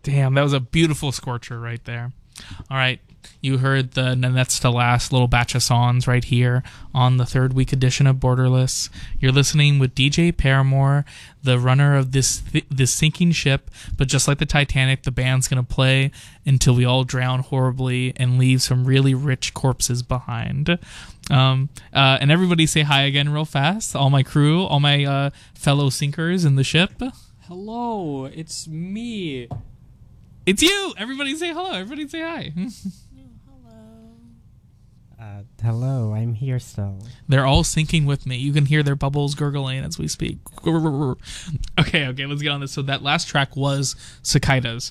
Damn, that was a beautiful scorcher right there. All right, you heard the Nanette's to Last little batch of songs right here on the third week edition of Borderless. You're listening with DJ Paramore, the runner of this sinking ship, but just like the Titanic, the band's going to play until we all drown horribly and leave some really rich corpses behind. And everybody say hi again real fast. All my crew, all my fellow sinkers in the ship. Hello, it's me. It's you! Everybody say hello. Everybody say hi. Hello, I'm here still. They're all sinking with me. You can hear their bubbles gurgling as we speak. Okay, let's get on this. So that last track was Cicadas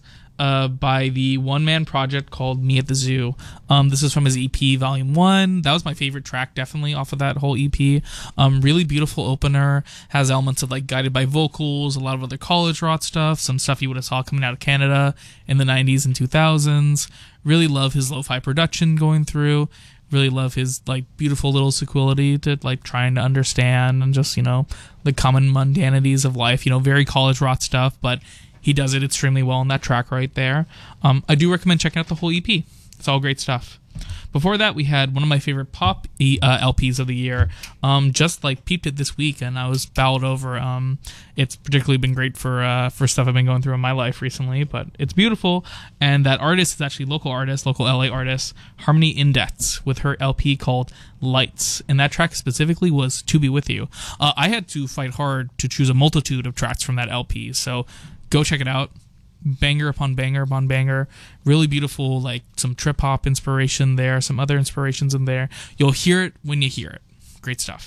by the one-man project called Me at the Zoo. This is from his EP, Volume 1. That was my favorite track, definitely, off of that whole EP. Really beautiful opener. Has elements of, like, guided by vocals, a lot of other college rock stuff, some stuff you would have saw coming out of Canada in the 90s and 2000s. Really love his lo-fi production going through. Really love his, like, beautiful little sequelity to, like, trying to understand and just, you know, the common mundanities of life. You know, very college rock stuff, but he does it extremely well in that track right there. I do recommend checking out the whole EP. It's all great stuff. Before that, we had one of my favorite pop LPs of the year. Just like peeped it this week, and I was bowled over. It's particularly been great for stuff I've been going through in my life recently, but it's beautiful. And that artist is actually local LA artist, Harmony Index, with her LP called Lights. And that track specifically was To Be With You. I had to fight hard to choose a multitude of tracks from that LP, so go check it out. Banger upon banger upon banger. Really beautiful, like some trip hop inspiration there, some other inspirations in there. You'll hear it when you hear it. Great stuff.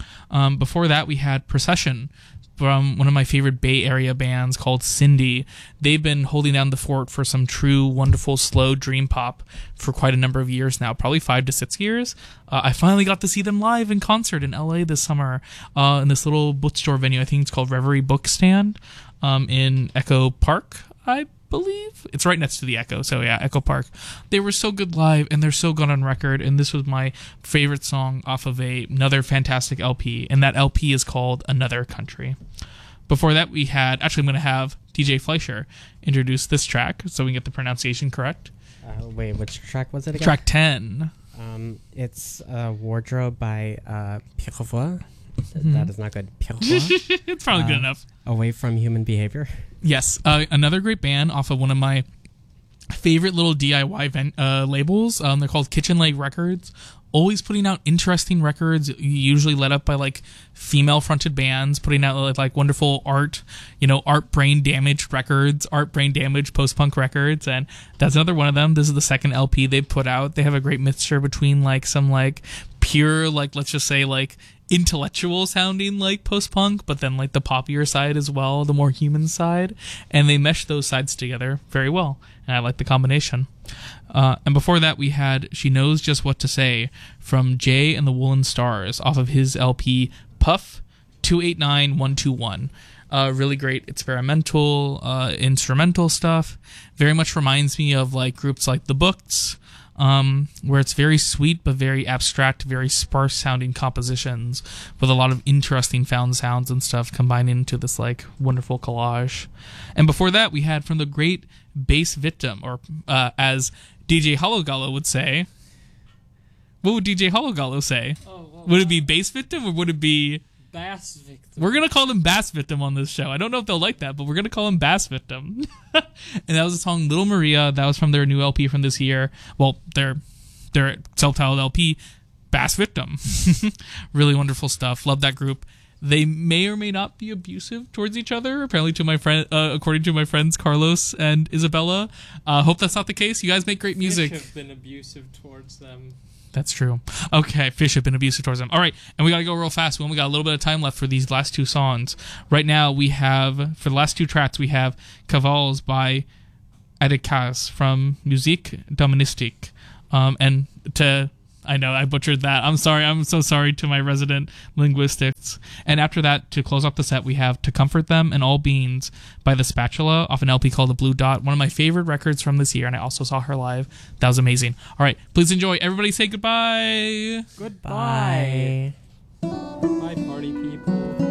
Before that, we had Procession from one of my favorite Bay Area bands called Cindy. They've been holding down the fort for some true, wonderful, slow dream pop for quite a number of years now, probably 5 to 6 years. I finally got to see them live in concert in LA this summer in this little bookstore venue. I think it's called Reverie Bookstand in Echo Park, I believe. It's right next to the Echo, so yeah, Echo Park. They were so good live, and they're so good on record, and this was my favorite song off of another fantastic LP, and that LP is called Another Country. Before that, we had, actually I'm going to have DJ Fleischer introduce this track, so we can get the pronunciation correct. Wait, which track was it again? Track 10. It's Wardrobe by Pirovois. That is not good. Pirovois. It's probably good enough. Away from Human Behavior. Yes, another great band off of one of my favorite little DIY labels. They're called Kitchen Lake Records. Always putting out interesting records, usually led up by like female-fronted bands, putting out like wonderful art brain damaged records, art brain damaged post-punk records, and that's another one of them. This is the second LP they've put out. They have a great mixture between like some like pure, like let's just say like intellectual sounding like post-punk, but then like the poppier side as well, the more human side, and they mesh those sides together very well, and I like the combination. And before that, we had She Knows Just What to Say from Jay and the Woolen Stars off of his LP Puff 289121. Really great experimental instrumental stuff. Very much reminds me of like groups like The Books, where it's very sweet but very abstract, very sparse sounding compositions with a lot of interesting found sounds and stuff combined into this like wonderful collage. And before that, we had from the great Bass Victim, or as DJ Hologallo would say. What would DJ Hologallo say? Would it be Bass Victim or would it be Bass Victim? We're going to call them Bass Victim on this show. I don't know if they'll like that, but we're going to call them Bass Victim. And that was the song Little Maria. That was from their new LP from this year. Well, their self-titled LP, Bass Victim. Really wonderful stuff. Love that group. They may or may not be abusive towards each other, apparently to my friend, according to my friends Carlos and Isabella. Hope that's not the case. You guys make great music. Fish have been abusive towards them. That's true. Okay, Fish have been abusive towards them. All right, and we got to go real fast. We only got a little bit of time left for these last two songs. Right now, we have, for the last two tracks, we have Cavals by Adekaz from Musique Doministique. And to... I know, I butchered that. I'm sorry. I'm so sorry to my resident linguistics. And after that, to close off the set, we have To Comfort Them and All Beans by The Spatula off an LP called The Blue Dot. One of my favorite records from this year, and I also saw her live. That was amazing. All right, please enjoy. Everybody say goodbye. Goodbye. Bye. Bye, party people.